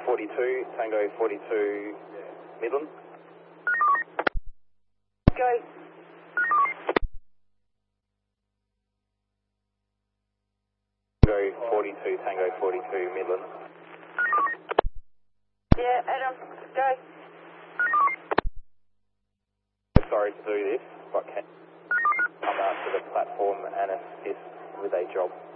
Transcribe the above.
42, Tango 42, Midland. Go. Tango 42, Tango 42, Midland. Yeah, Adam, go. Sorry to do this, but can come out to the platform and assist with a job.